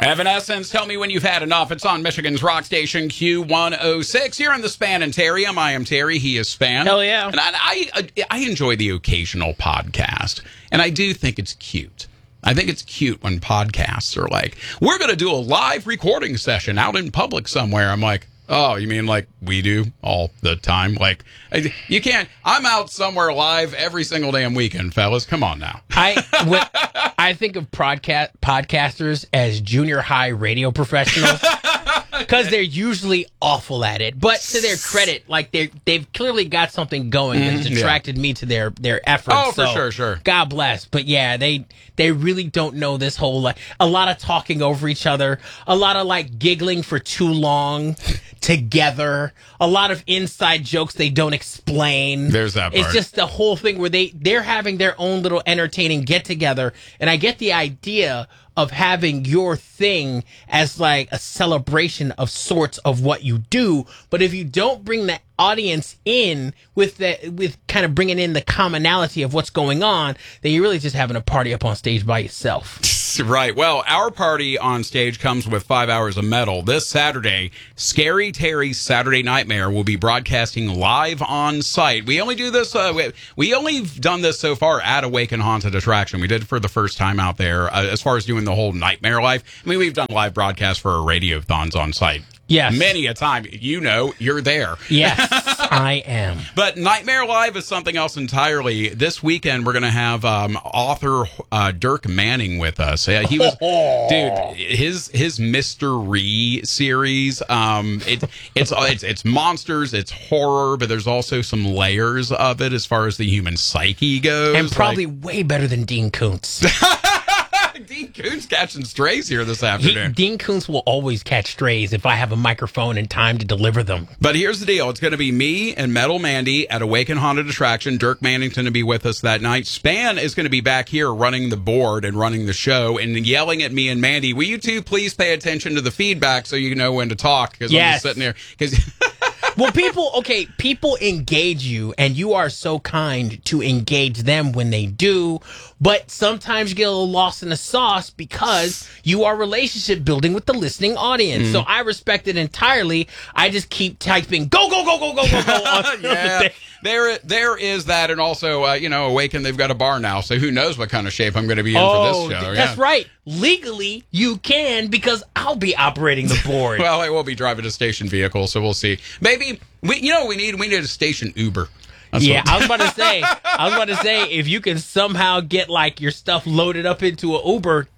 Evanescence, tell me when you've had enough. It's on Michigan's rock station Q106. You're in the Span and Terry. I am Terry. He is Span. Hell yeah. And I enjoy the occasional podcast, and I do think it's cute. I think it's cute when podcasts are like, we're going to do a live recording session out in public somewhere. I'm like, oh, you mean like we do all the time? Like, you can't. I'm out somewhere live every single damn weekend, fellas. Come on now. I think of podcasters as junior high radio professionals because they're usually awful at it. But to their credit, like they've clearly got something going that's attracted me to their efforts. Oh, for sure. God bless. But yeah, they really don't know this whole, like, a lot of talking over each other, a lot of like giggling for too long together, a lot of inside jokes they don't explain. There's that part. It's just the whole thing where they're having their own little entertaining get together, and I get the idea of having your thing as like a celebration of sorts of what you do, but if you don't bring the audience in with kind of bringing in the commonality of what's going on, then you're really just having a party up on stage by yourself. Right. Well, our party on stage comes with 5 hours of metal. This Saturday, Scary Terry's Saturday Nightmare will be broadcasting live on site. We only do this, we only done this so far at Awaken Haunted Attraction. We did it for the first time out there as far as doing the whole Nightmare Live. I mean, we've done live broadcasts for our radiothons on site. Yes. Many a time. You know, you're there. Yes, I am. But Nightmare Live is something else entirely. This weekend, we're going to have author Dirk Manning with us. He was, dude, his Mystery series. It's monsters, it's horror, but there's also some layers of it as far as the human psyche goes. And probably way better than Dean Koontz. Dean Koontz catching strays here this afternoon. Dean Koontz will always catch strays if I have a microphone and time to deliver them. But here's the deal. It's going to be me and Metal Mandy at Awaken Haunted Attraction. Dirk Manning's going to be with us that night. Span is going to be back here running the board and running the show and yelling at me and Mandy, will you two please pay attention to the feedback so you know when to talk? Because I'm just sitting there. Well, people engage you, and you are so kind to engage them when they do, but sometimes you get a little lost in the sauce because you are relationship building with the listening audience. So I respect it entirely. I just keep typing, go, go, go, go, go, go, go. On yeah. There is that, and also, Awaken, they've got a bar now, so who knows what kind of shape I'm going to be in for this show. That's right. Legally, you can, because I'll be operating the board. Well, I will be driving a station vehicle, so we'll see. Maybe, we need a station Uber. I was about to say, if you can somehow get, like, your stuff loaded up into an Uber,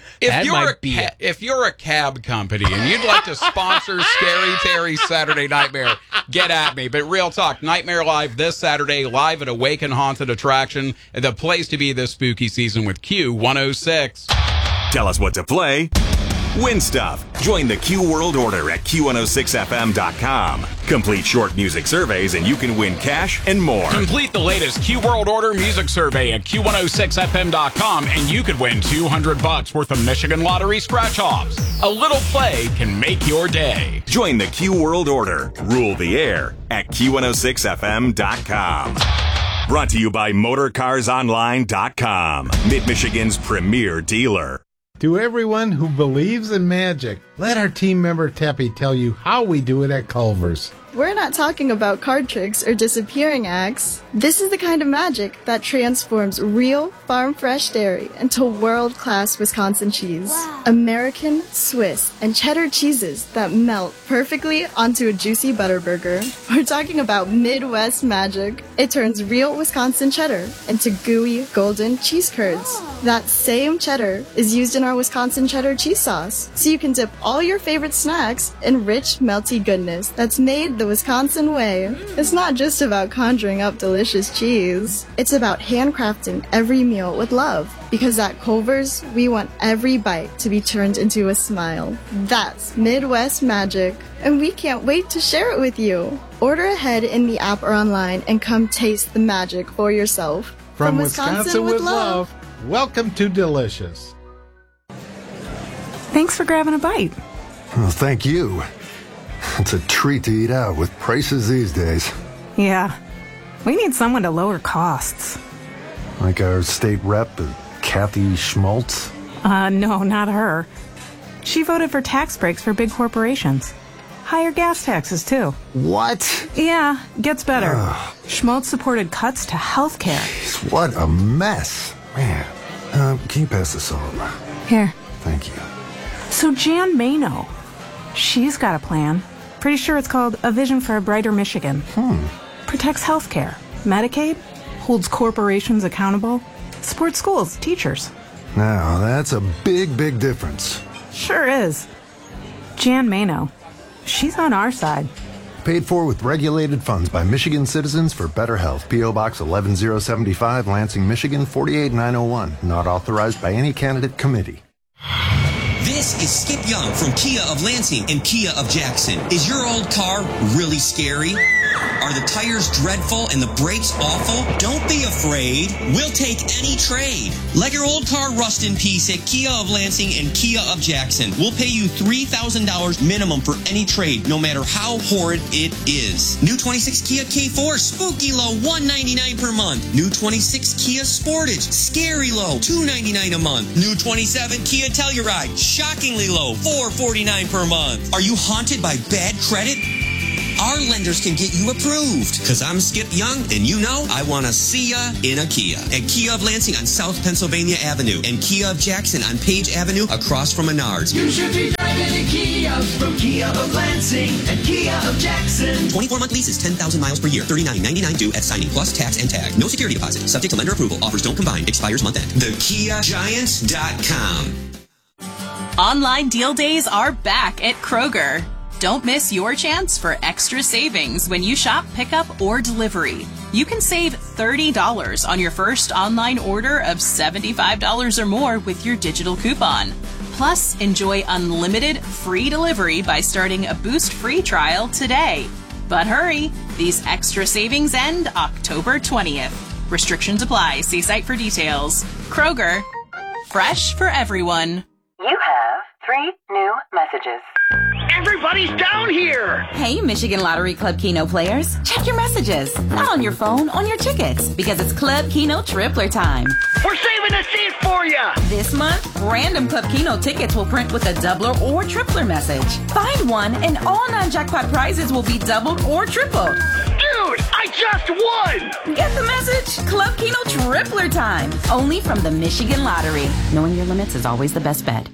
if you're a cab company and you'd like to sponsor Scary Terry's Saturday Nightmare, get at me. But real talk, Nightmare Live this Saturday, live at Awaken Haunted Attraction, the place to be this spooky season with Q106. Tell us what to play. Win stuff. Join the Q World Order at Q106FM.com. Complete short music surveys and you can win cash and more. Complete the latest Q World Order music survey at Q106FM.com and you could win $200 worth of Michigan Lottery scratch-offs. A little play can make your day. Join the Q World Order. Rule the air at Q106FM.com. Brought to you by MotorCarsOnline.com, Mid-Michigan's premier dealer. To everyone who believes in magic, let our team member Teppy tell you how we do it at Culver's. We're not talking about card tricks or disappearing acts. This is the kind of magic that transforms real farm-fresh dairy into world-class Wisconsin cheese. Wow. American, Swiss, and cheddar cheeses that melt perfectly onto a juicy butter burger. We're talking about Midwest magic. It turns real Wisconsin cheddar into gooey, golden cheese curds. That same cheddar is used in our Wisconsin cheddar cheese sauce, so you can dip all your favorite snacks in rich, melty goodness that's made the Wisconsin way. It's not just about conjuring up delicious cheese. It's about handcrafting every meal with love. Because at Culver's, we want every bite to be turned into a smile. That's Midwest magic, and we can't wait to share it with you. Order ahead in the app or online and come taste the magic for yourself. From Wisconsin with love, welcome to Delicious. Thanks for grabbing a bite. Well, thank you. It's a treat to eat out with prices these days. Yeah, we need someone to lower costs. Like our state rep, Kathy Schmaltz? No, not her. She voted for tax breaks for big corporations. Higher gas taxes, too. What? Yeah, gets better. Schmaltz supported cuts to health care. What a mess. Man. Can you pass this over? Here. Thank you. So Jan Mano, she's got a plan. Pretty sure it's called A Vision for a Brighter Michigan. Protects health care, Medicaid, holds corporations accountable, supports schools, teachers. Now, that's a big, big difference. Sure is. Jan Mano, she's on our side. Paid for with regulated funds by Michigan Citizens for Better Health. P.O. Box 11075, Lansing, Michigan 48901. Not authorized by any candidate committee. This is Skip Young from Kia of Lansing and Kia of Jackson. Is your old car really scary? Are the tires dreadful and the brakes awful? Don't be afraid. We'll take any trade. Let your old car rust in peace at Kia of Lansing and Kia of Jackson. We'll pay you $3,000 minimum for any trade, no matter how horrid it is. New 26 Kia K4, spooky low, $199 per month. New 26 Kia Sportage, scary low, $299 a month. New 27 Kia Telluride, shockingly low, $449 per month. Are you haunted by bad credit? Our lenders can get you approved. Because I'm Skip Young, and you know I want to see ya in a Kia. At Kia of Lansing on South Pennsylvania Avenue and Kia of Jackson on Page Avenue across from Menards. You should be driving a Kia from Kia of Lansing and Kia of Jackson. 24-month leases, 10,000 miles per year, $39.99 due at signing, plus tax and tag. No security deposit. Subject to lender approval. Offers don't combine. Expires month end. TheKiaGiant.com. Online deal days are back at Kroger. Don't miss your chance for extra savings when you shop pickup or delivery. You can save $30 on your first online order of $75 or more with your digital coupon. Plus, enjoy unlimited free delivery by starting a Boost free trial today. But hurry, these extra savings end October 20th. Restrictions apply. See site for details. Kroger, fresh for everyone. You have 3 new messages. Everybody's down here! Hey, Michigan Lottery Club Keno players. Check your messages. Not on your phone, on your tickets. Because it's Club Keno Tripler time. We're saving the seat for you! This month, random Club Keno tickets will print with a doubler or tripler message. Find one and all non-jackpot prizes will be doubled or tripled. Dude, I just won! Get the message? Club Keno Tripler time. Only from the Michigan Lottery. Knowing your limits is always the best bet.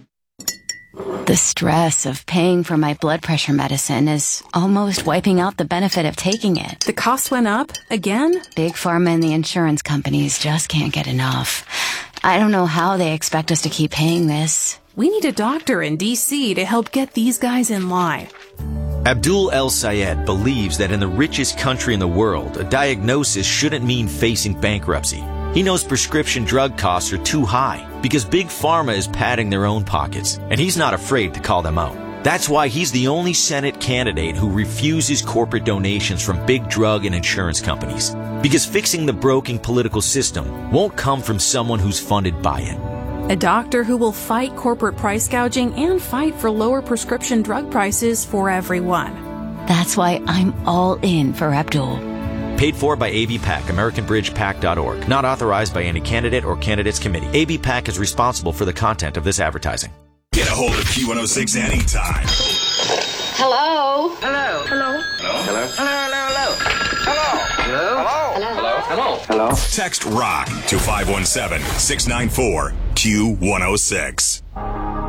The stress of paying for my blood pressure medicine is almost wiping out the benefit of taking it. The cost went up again? Big Pharma and the insurance companies just can't get enough. I don't know how they expect us to keep paying this. We need a doctor in D.C. to help get these guys in line. Abdul El Sayed believes that in the richest country in the world, a diagnosis shouldn't mean facing bankruptcy. He knows prescription drug costs are too high because Big Pharma is padding their own pockets, and he's not afraid to call them out. That's why he's the only Senate candidate who refuses corporate donations from big drug and insurance companies. Because fixing the broken political system won't come from someone who's funded by it. A doctor who will fight corporate price gouging and fight for lower prescription drug prices for everyone. That's why I'm all in for Abdul. Paid for by AVPAC, AmericanBridgePAC.org. Not authorized by any candidate or candidates committee. AVPAC is responsible for the content of this advertising. Get a hold of Q106 anytime. Hello? Hello? Hello? Hello? Hello? Hello? Text ROCK to 517-694-Q106.